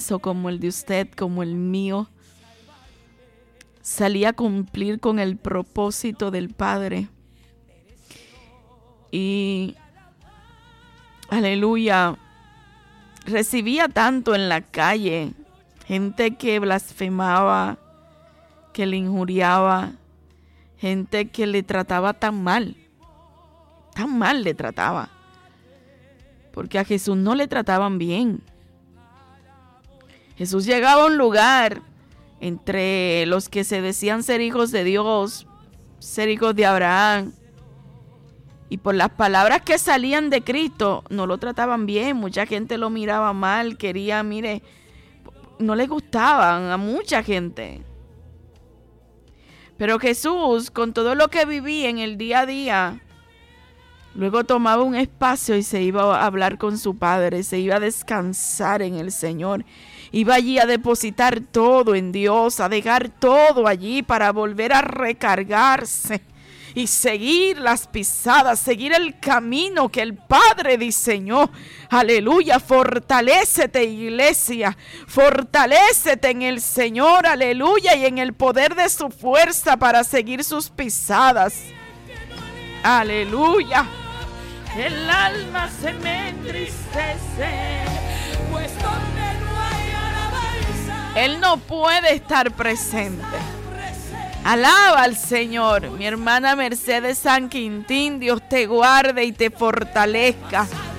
esfuerzo como el de usted, como el mío, salía a cumplir con el propósito del Padre. Y, aleluya, recibía tanto en la calle, gente que blasfemaba, que le injuriaba, gente que le trataba tan mal le trataba, porque a Jesús no le trataban bien. Jesús llegaba a un lugar entre los que se decían ser hijos de Dios, ser hijos de Abraham, y por las palabras que salían de Cristo no lo trataban bien. Mucha gente lo miraba mal, no le gustaban a mucha gente. Pero Jesús, con todo lo que vivía en el día a día, luego tomaba un espacio y se iba a hablar con su Padre, se iba a descansar en el Señor. Iba allí a depositar todo en Dios, a dejar todo allí para volver a recargarse y seguir las pisadas, seguir el camino que el Padre diseñó. Aleluya, fortalécete, iglesia, fortalécete en el Señor, aleluya, y en el poder de su fuerza para seguir sus pisadas. Aleluya. El alma se me entristece, pues donde no hay alabanza, Él no puede estar presente. Alaba al Señor. Mi hermana Mercedes San Quintín, Dios te guarde y te fortalezca.